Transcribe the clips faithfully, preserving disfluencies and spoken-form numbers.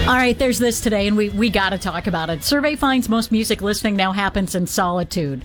All right, there's this today, and we, we got to talk about it. Survey finds most music listening now happens in solitude.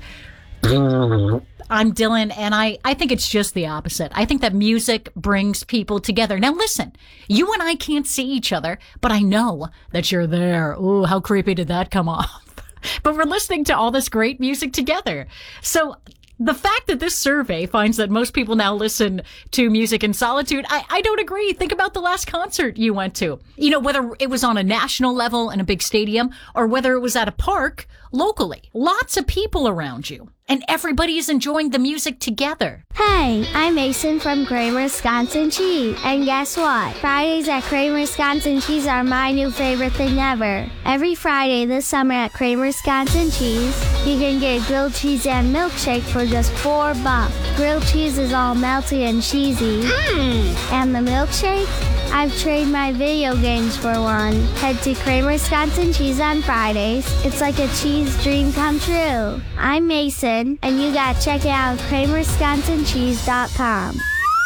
I'm Dylan, and I, I think it's just the opposite. I think that music brings people together. Now, listen, you and I can't see each other, but I know that you're there. Ooh, how creepy did that come off? But we're listening to all this great music together. So the fact that this survey finds that most people now listen to music in solitude, I, I don't agree. Think about the last concert you went to. You know, whether it was on a national level in a big stadium or whether it was at a park locally. Lots of people around you. And everybody is enjoying the music together. Hey, I'm Mason from Kramer Wisconsin Cheese. And guess what? Fridays at Kramer Wisconsin Cheese are my new favorite thing ever. Every Friday this summer at Kramer Wisconsin Cheese, you can get grilled cheese and milkshake for just four bucks. Grilled cheese is all melty and cheesy. Mm. And the milkshake? I've traded my video games for one. Head to Kramer Wisconsin Cheese on Fridays. It's like a cheese dream come true. I'm Mason, and you gotta check it out at kramer wisconsin cheese dot com.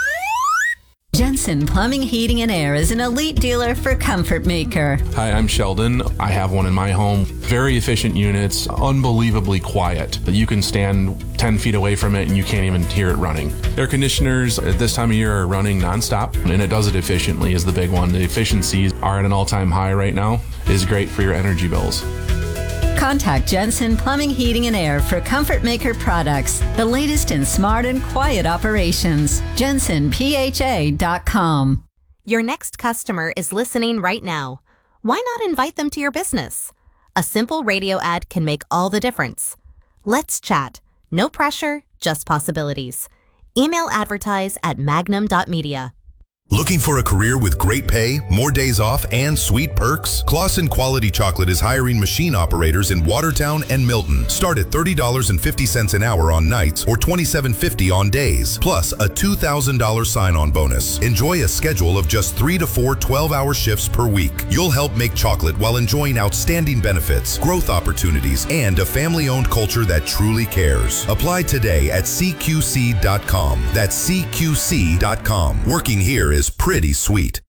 Jensen Plumbing, Heating, and Air is an elite dealer for Comfort Maker. Hi, I'm Sheldon. I have one in my home. Very efficient units, unbelievably quiet. You can stand ten feet away from it and you can't even hear it running. Air conditioners at this time of year are running nonstop, and it does it efficiently is the big one. The efficiencies are at an all-time high right now. It is great for your energy bills. Contact Jensen Plumbing, Heating, and Air for Comfort Maker products, the latest in smart and quiet operations. jensen p h a dot com. Your next customer is listening right now. Why not invite them to your business? A simple radio ad can make all the difference. Let's chat. No pressure, just possibilities. Email advertise at magnum dot media. Looking for a career with great pay, more days off, and sweet perks? Claussen Quality Chocolate is hiring machine operators in Watertown and Milton. Start at thirty dollars and fifty cents an hour on nights or twenty-seven fifty on days, plus a two thousand dollars sign-on bonus. Enjoy a schedule of just three to four twelve-hour shifts per week. You'll help make chocolate while enjoying outstanding benefits, growth opportunities, and a family-owned culture that truly cares. Apply today at c q c dot com. That's c q c dot com. Working here is is pretty sweet.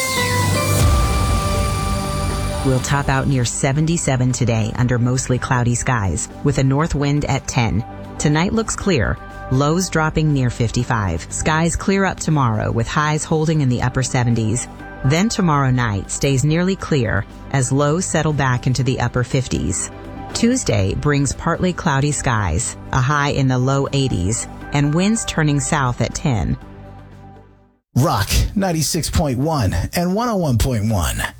We'll top out near seventy-seven today under mostly cloudy skies with a north wind at ten. Tonight looks clear. Lows dropping near fifty-five. Skies clear up tomorrow with highs holding in the upper seventies. Then tomorrow night stays nearly clear as lows settle back into the upper fifties. Tuesday brings partly cloudy skies, a high in the low eighties, and winds turning south at ten. Rock ninety-six point one and one oh one point one.